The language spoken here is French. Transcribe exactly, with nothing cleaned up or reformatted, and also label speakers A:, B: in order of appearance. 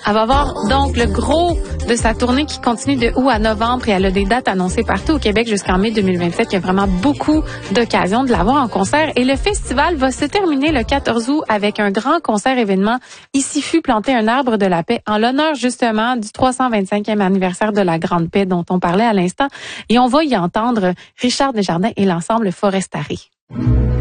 A: Elle va avoir donc le gros de sa tournée qui continue de août à novembre et elle a des dates annoncées partout au Québec jusqu'en mai deux mille vingt-sept. Il y a vraiment beaucoup d'occasions de la voir en concert. Et le festival va se terminer le quatorze août avec un grand concert événement. Ici fut planté un arbre de la paix en l'honneur justement du trois cent vingt-cinquième anniversaire de la Grande Paix dont on parlait à l'instant. Et on va y entendre Richard Desjardins et l'ensemble Forestari.